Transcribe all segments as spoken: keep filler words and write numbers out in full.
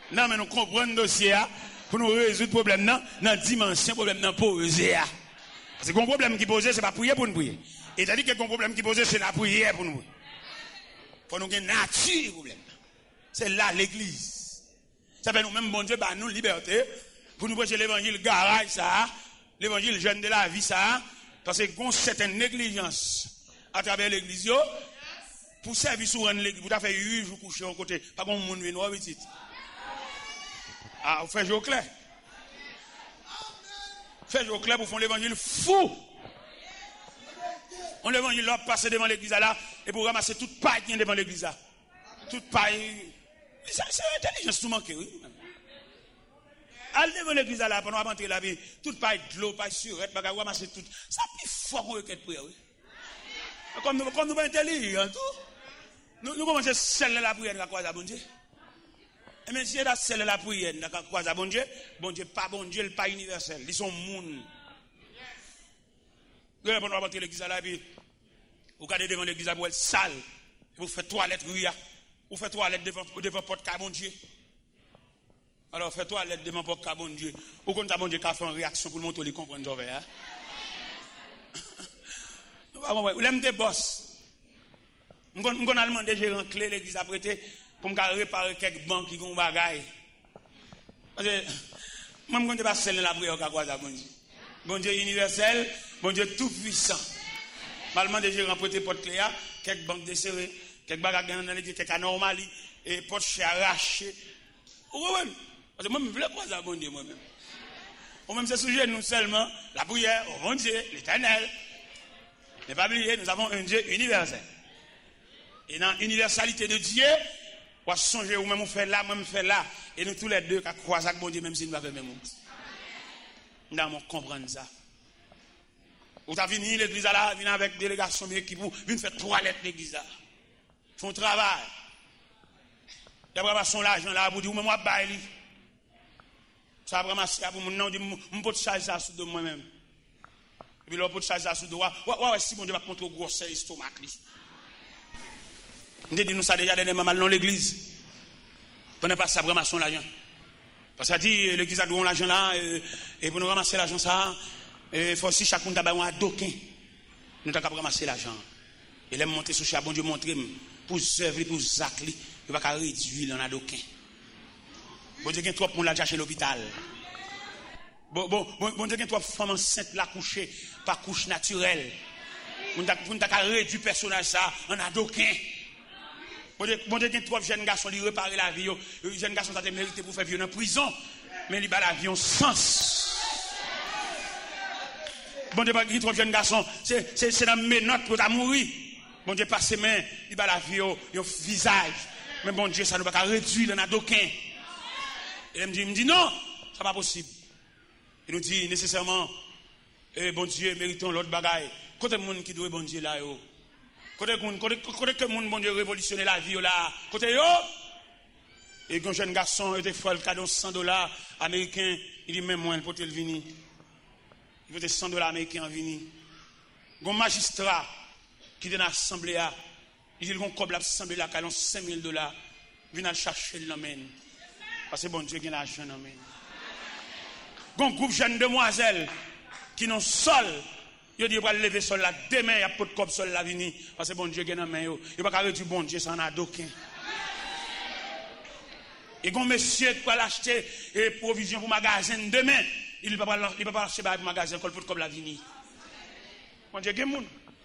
Non, mais nous comprenons le dossier pour nous résoudre le problème dans la dimension problème dans posé. Parce que le problème qui posé, c'est pas prier pour nous prier. Et c'est-à-dire que le problème qui posé, c'est la prière pour nous. Pour nous avoir une nature problème. C'est là l'église. Ça fait nous-mêmes, bon Dieu, bah, nous, liberté, pour nous prêcher l'évangile garage, ça, l'évangile jeune de la vie, ça, parce qu'il y a une certaine négligence à travers l'église, pour servir sur l'église, pour faire huit jours coucher au côté, pas comme monde vient voir petit. Ah, vous faites au clair. Faites au clair pour faire l'évangile fou. On l'évangile là, passer devant l'église là, et pour ramasser toute paille qui est devant l'église là. Toute paille. C'est intelligence tout manqué, oui. Allez devant l'église là, pendant qu'on entrer la vie, toute paille de l'eau, paille surette, bagarre, ramasser tout. Ça plus fort qu'on requête prière, oui. Comme nous, comme nous pas intelligents, tout. Nous, nous commençons à sceller la prière dans la croix à bon Dieu. Et même si on a scellé la prière dans la croix à bon Dieu, bon Dieu, pas bon Dieu, pas universel. Ils sont moun. Vous allez rentrer l'église là, puis vous regardez devant l'église pour être sale. Vous faites toilette, vous faites toilette devant devant porte car bon Dieu. Alors faites toilette devant porte car bon Dieu. Ou quand bon Dieu qui a fait une réaction pour le montrer les comprendre hein. Vous l'aimez des boss. Je vais demander gérant clé l'église à prêter pour me réparer quelques banques qui ont bagaille. Parce que moi je ne vais pas sceller la prière à quoi ça bon Dieu. Bon Dieu universel, bon Dieu tout puissant. Je vais demander gérant prêter porte clé à quelques banques desserrées, quelques bagages dans l'église, quelques anomalies et porte chez arraché. Parce que moi je veux pas ça bon Dieu moi-même. Moi-même c'est sujet nous seulement la prière au bon Dieu, l'Éternel. Ne pas oublier, nous avons un Dieu universel. Et dans l'universalité de Dieu, on va songer ou même on fait là, même fait là. Et nous tous les deux, qui croisons avec mon Dieu, même si nous ne faisons pas même chose. Nous devons comprendre ça. Vous avez venu l'église là, venez avec délégation d'équipe, venez faire toilette l'église là. Font travail. D'après son l'argent là, vous dites, moi, moi, baille. Ça va ramasser pour mon nom, je peux charger ça sous de moi-même. Et puis là, pour charger ça sous de moi, ouais, ouais, si mon Dieu va contre gros estomac. On dit nous ça déjà dernièrement mal dans l'église. On n'est pas ça pour ramasser l'argent. Parce que dit l'église a donné l'argent là et pour nous ramasser l'argent ça, il faut aussi chacun d'abord un doquin. Nous t'as qu'à ramasser l'argent. Et les monter sur chat bon Dieu montrer pour servir pour zacli, il va réduire dans un doquin. Bon Dieu, il y a trop de monde là chez l'hôpital. Bon, bon, bon Dieu, il y a trop de femmes enceintes là couchées par couche naturelle. On t'a réduire le personnage ça en un doquin. Bon Dieu, il y a trop de jeunes garçons qui réparent la vie. Les jeunes garçons ont mérité pour faire vivre en prison, mais ils ont la vie en sens. Bon Dieu, il y a trop de jeunes garçons, c'est dans mes notes pour mourir. Bon Dieu, pas ses mains, il a la vie au visage. Mais bon Dieu, ça ne va pas réduire dans un doquin. Et il me dit, il me dit non, ça n'est pas possible. Il nous dit nécessairement, eh, bon Dieu, méritons l'autre bagaille. Côté monde qui doit bon Dieu là, yo. Côté que monde bon Dieu révolutionner la vie là. Côté yo. Et un jeune garçon était fou le cadeau cent dollars américains, il dit même moi il peut le venir. Il veut cent dollars américains en venir. Un magistrat qui est dans l'assemblée là, il dit qu'on coble l'assemblée là qui a cinq mille dollars, vient chercher l'amène. Parce que bon Dieu qui a l'argent l'amène. Un groupe de jeunes demoiselles qui n'ont sol, ils disent qu'ils lever sol là, demain il y a pas de cop sol là venir. Parce que bon Dieu qui a la main, il ne va pas réduire bon Dieu, ça en a d'aucun. Et quand monsieur qui va l'acheter et provision pour le magasin demain, il ne va pas acheter pour le magasin comme la venir. Bon Dieu qui a le monde.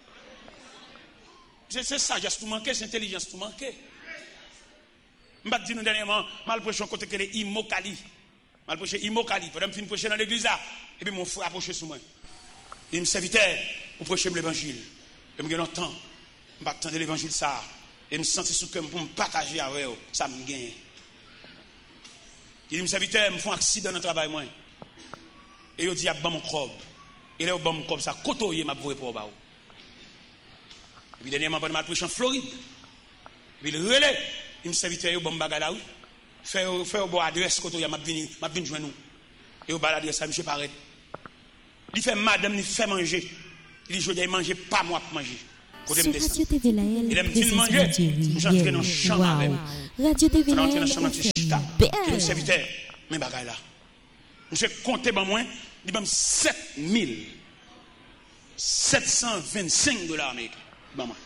C'est ça, j'ai tout manqué, c'est intelligence tout manqué. Je vais dire dernièrement, mal prêché côté que les Imokali. Mal prêché Imokali. Pendant que je prêcher dans l'église là, et puis mon frère a prêché sur moi. Il me servitait pour prêcher l'évangile. Et je me longtemps, je vais attendre l'évangile ça. Et je me sentais sous cœur pour me partager avec eux. Ça me gagne. Il me servitait, je me fais un accident dans le travail. Moi. Et il dit, il y a mon corps. Et là, il y a mon corps, ça côtoyer ma voix pour eux. Et puis dernièrement, pendant que je prêché en Floride. Et puis le relais. Il me servitait au bon bagala oui. Faire faire bon adresse quand il m'a venu m'a venu joindre nous. Et au bas l'adresse ça monsieur paraît. Il fait madame il fait manger. Il dit je dois manger pas moi pour manger. Côté me descend. Il aime bien manger. J'entre dans chambre avec. Radio T V L. Dans chambre chita. serviteur, mais bagaille là. Monsieur compté ben moins, il ben sept mille sept cent vingt-cinq dollars américains. Ben moi.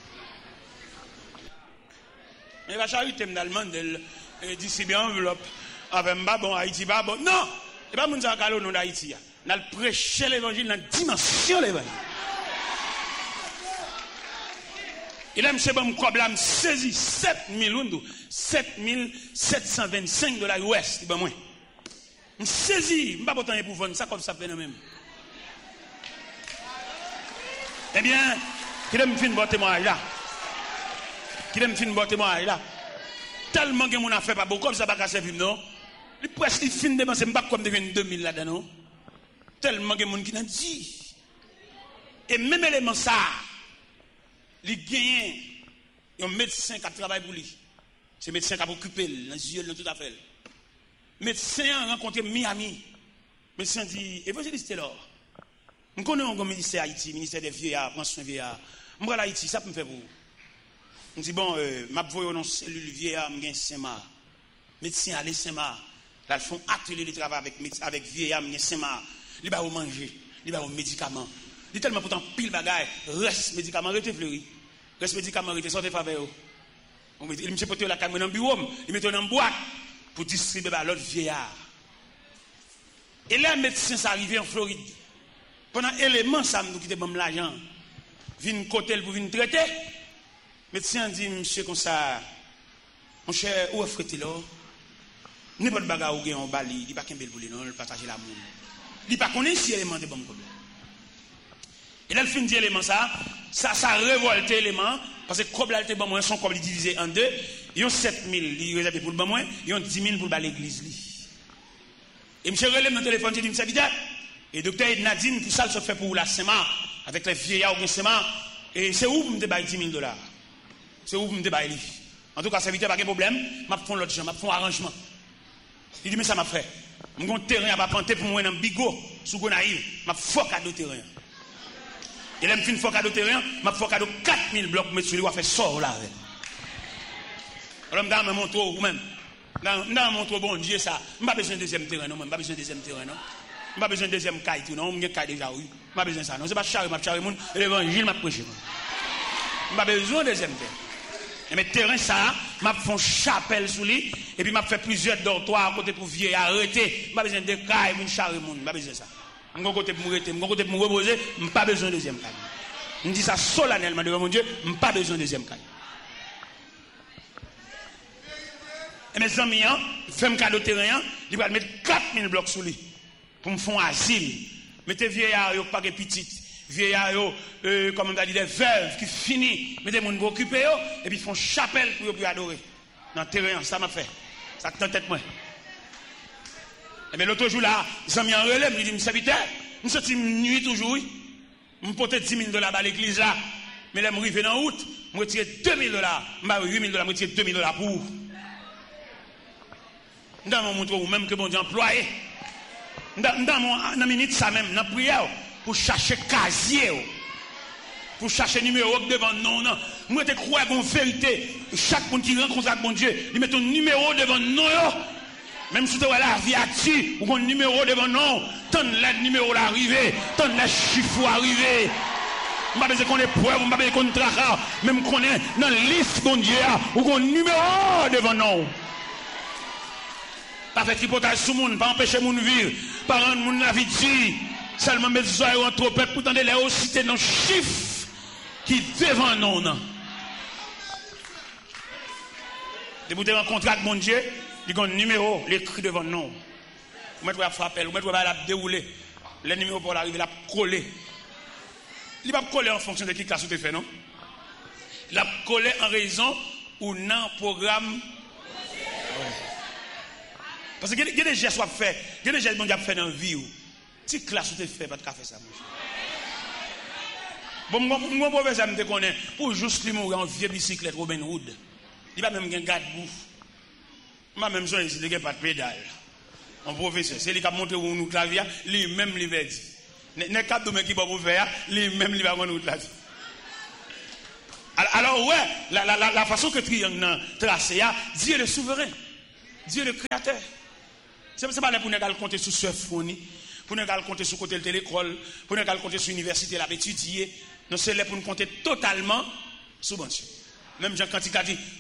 Mais la charité me demande de distribuer enveloppe avec moi, bon, Haïti, pas bon. Non! Et pas mon zakalo non d'Haïti. On a prêché l'évangile dans la dimension de l'évangile. Et là, monsieur, bon, je saisi sept mille sept cent vingt-cinq dollars U S, ben moi. Je saisis, je ne sais pas pourtant pour vendre ça comme ça fait même. Eh bien, qui aime fin bon témoignage là? Qui aime fin bon témoignage là? Tellement que mon affaire pas beaucoup comme ça pas servir non. Il presque fin de c'est pas comme devient deux mille là-dedans non. Tellement que mon qui n'a dit. Et même élément ça, il gagne un médecin qui travaille pour lui. C'est médecin qui a occupé dans les yeux tout à fait. Médecin a rencontré Miami. Médecin dit évangéliste là. On connaît un ministère Haïti, ministère des vieillards, prend soin des vieillards. Moi là Haïti, ça peut me faire pour. On dit bon, euh, m'a voyé dans cellule vieillard, m'gain Saint-Mar. Médecin aller Saint-Mar. Là ils font atelier de travail avec avec vieillard, m'gain Saint-Mar. Il va au manger, il va au médicament. Il tellement pourtant pile bagaille, reste médicament rete fleuri. Reste médicament rete sorte faveur. On met il me porter la caméra dans bureau, il met dans boîte pour distribuer à l'autre vieillard. Et là médecin ça arrivé en Floride. Pendant élément ça me qui te bon l'argent. Vinn côté pour venir traiter. Médecin dit monsieur comme ça mon cher où est-ce là n'importe bagarre ou gain en bali, il pas qu'un bel boulot non, il partager l'amour. Il pas connaît si élément de bon problème. Et là, le fin d'élément ça, ça, ça révolte l'élément, parce que comme là, le bon moins, son comme divisé en deux, ils ont sept mille, ils réservent pour le bon moins, ils ont dix mille pour l'église. Et monsieur relève mon téléphone, il dit, monsieur Vidal, et docteur Nadine, tout ça, se fait pour la Saint-Marc, avec les vieillards ou Saint-Marc, et c'est où vous me débaillez dix mille dollars? C'est où vous me débaillez? En tout cas, ça évite pas de problème, je vais faire l'autre chose, je vais faire un arrangement. Il dit, mais ça m'a fait. Je vais faire un terrain à planter pour moi dans Bigot, sous Gonaïve, je vais faire un cadeau terrain. Et là, je fais un cadeau terrain, je vais faire cadeau quatre mille blocs, mais celui-là, je vais faire sort là. Alors, je vais montrer vous-même. Dans mon trop bon Dieu, ça, je n'ai pas besoin de deuxième terrain, non, je n'ai pas besoin de deuxième terrain, non. Je n'ai pas besoin de deuxième caille, non, je n'ai pas déjà, oui. Je n'ai pas besoin de ça, non. Ce n'est pas charré, je charré, l'évangile m'a prêché. Je n'ai pas besoin de deuxième terrain. Et mes terrains, ça, je fais une chapelle sous lui, et puis je fais plusieurs dortoirs à côté pour vieilles arrêter. Je n'ai pas besoin de caille, je charré, je n'ai pas besoin de ça. Je n'ai pas besoin de m'arrêter, je n'ai pas besoin de me reposer, je n'ai pas besoin de deuxième caille. Je dis ça solennellement devant mon Dieu, je n'ai pas besoin de deuxième caille. Et mes amis, je fais un cadeau terrain, je vais mettre quatre mille blocs sous lui pour me faire un asile. Mettez vieillards, pas de petites, vieillards, euh, comme on a dit, des veuves qui finissent, mettez mon gros occupé, et puis ils font chapelle pour pouvoir adorer. Dans le terrain, ça m'a fait. Ça tente tête moi. Et bien l'autre jour là, ils ont mis en relais, ils disent, serviteur, nous sommes une nuit toujours, je me porte dix mille dollars à l'église là, mais là, je suis arrivé en août, je retire deux mille dollars, je vais huit mille dollars, je retire deux mille dollars pour vous. Dans mon montre ou même que bon Dieu employé. Dans, dans mon dans minute ça même, dans prière pour chercher casier, pour chercher numéro devant non non. Moi je crois qu'on vérité, chaque monde qui rencontre avec bon Dieu, il met ton numéro devant non. Même si tu as la vie à tu ou un numéro devant non, ton le numéro l'arrivée, ton le chiffre arrivé. On pas besoin qu'on ait preuve, on pas besoin qu'on traque, même qu'on est dans liste bon Dieu ou un numéro devant non. Pas faire tripotage sur le monde, pas empêcher le monde de vivre, pas rendre le monde la vie de seulement mettre les oreilles entre peuple pour tenter les citer dans chiffres qui devant nous. De vous rencontrer avec mon Dieu, il y a un numéro, l'écrit devant nous. Vous mettez la frappe, vous mettez la dérouler, le numéro pour l'arriver, la coller. Il va coller en fonction de qui classe vous fait, non? Il va coller en raison ou non programme. Ouais. Parce que il y a des gestes à faire, il y a des gestes que vous fait dans la vie. Si classe vous fait, pas de café ça. Bon, mon professeur me connaît pour juste lui mourir en vieille bicyclette Robin Hood. Il va même un garde-bouffe. Il va même choisir qu'il n'y a pas de pédale. Mon professeur, c'est lui qui a montré où nous clavier, lui-même lui va dire. N'est pas de qui va vous faire, lui-même lui va nous clavier. Alors, ouais, la, la, la, la façon que triangle tracé, Dieu est le souverain, Dieu est le créateur. C'est pas là pour nous compter sur ce fourni, pour nous compter sur côté de l'école, pour nous compter sur l'université, là, étudier. Non, c'est là pour nous compter totalement sur bon Dieu. Même Jean quand il a dit,